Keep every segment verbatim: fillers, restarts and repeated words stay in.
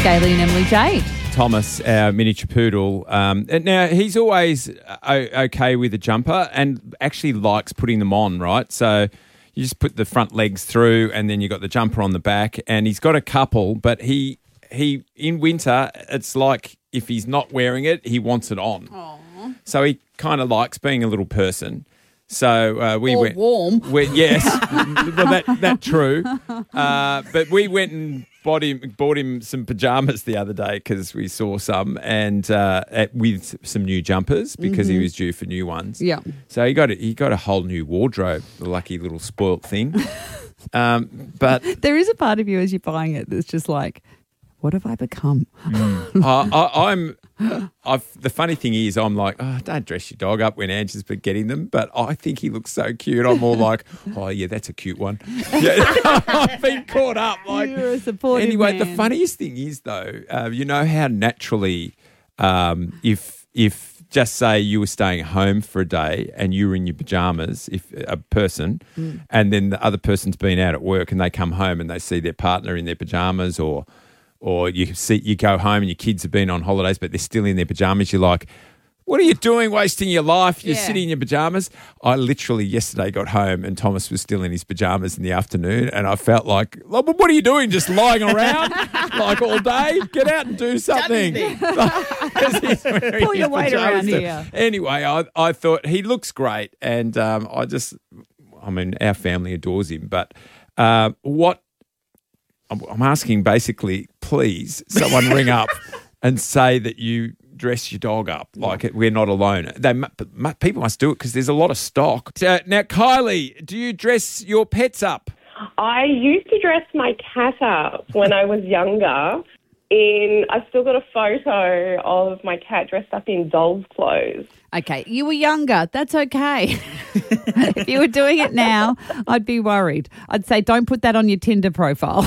Gailey and Emily Jade. Thomas, our miniature poodle. Um, and now, he's always o- okay with a jumper and actually likes putting them on, right? So you just put the front legs through and then you got the jumper on the back. And he's got a couple, but he, he in winter, it's like if he's not wearing it, he wants it on. Aww. So he kind of likes being a little person. So uh, we or went warm. We, yes, well that that true. Uh, but we went and bought him bought him some pajamas the other day because we saw some and uh, at, with some new jumpers because mm-hmm. he was due for new ones. Yeah. So he got a, he got a whole new wardrobe. The lucky little spoilt thing. um, but there is a part of you as you're buying it that's just like, what have I become? Mm. I, I, I'm. I've, the funny thing is, I'm like, oh, don't dress your dog up when Angie's been getting them, but I think he looks so cute. I'm more like, oh yeah, that's a cute one. Yeah, I've been caught up. Like, you're a supportive anyway, man. The funniest thing is though, uh, you know how naturally, um, if if just say you were staying home for a day and you were in your pajamas, if a person, mm. and then the other person's been out at work and they come home and they see their partner in their pajamas or. Or you see, you go home and your kids have been on holidays, but they're still in their pajamas. You're like, what are you doing wasting your life? You're yeah. sitting in your pajamas. I literally yesterday got home and Thomas was still in his pajamas in the afternoon and I felt like, what are you doing? Just lying around like all day? Get out and do something. Pull your weight around here. Anyway, I, I thought he looks great and um, I just, I mean, our family adores him. But uh, what, I'm asking basically, please, someone ring up and say that you dress your dog up like it, we're not alone. They people must do it because there's a lot of stock. Uh, now, Kylie, do you dress your pets up? I used to dress my cat up when I was younger. In, I've still got a photo of my cat dressed up in doll's clothes. Okay, you were younger. That's okay. If you were doing it now, I'd be worried. I'd say don't put that on your Tinder profile.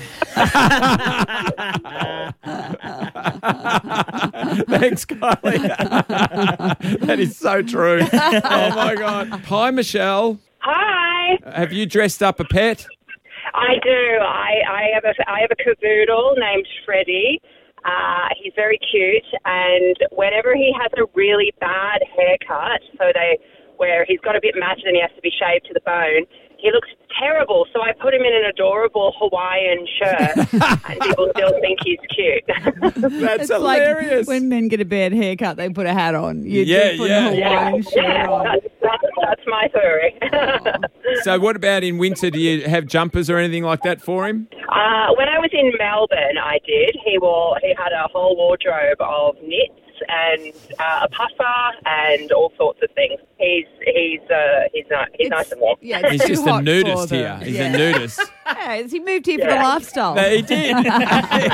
Thanks, Kylie. That is so true. Oh, my God. Hi, Michelle. Hi. Have you dressed up a pet? I do. I, I have a I have a cavoodle named Freddie. Uh, he's very cute, and whenever he has a really bad haircut, so they where he's got a bit matted and he has to be shaved to the bone, he looks terrible. So I put him in an adorable Hawaiian shirt, and people still think he's cute. That's it's hilarious. Like when men get a bad haircut, they put a hat on. You yeah, do put yeah, a Hawaiian yeah. shirt yeah, on. That's, that's, that's my theory. So what about in winter? Do you have jumpers or anything like that for him? Uh, when I was in Melbourne, I did. He wore. He had a whole wardrobe of knits and uh, a puffer and all sorts of things. He's he's uh, he's not he's It's- nice and warm. Yeah, it's He's too just a hot nudist for here. them. He's Yeah. a nudist. Yeah, he moved here for the Yeah. lifestyle. No, he did.